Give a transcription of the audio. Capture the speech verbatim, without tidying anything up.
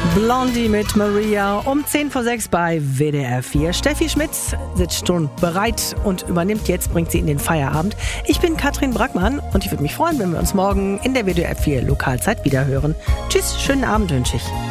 Blondie mit Maria um zehn vor sechs bei W D R vier. Steffi Schmitz sitzt schon bereit und übernimmt jetzt, bringt sie in den Feierabend. Ich bin Katrin Brackmann und ich würde mich freuen, wenn wir uns morgen in der W D R vier Lokalzeit wiederhören. Tschüss, schönen Abend wünsche ich.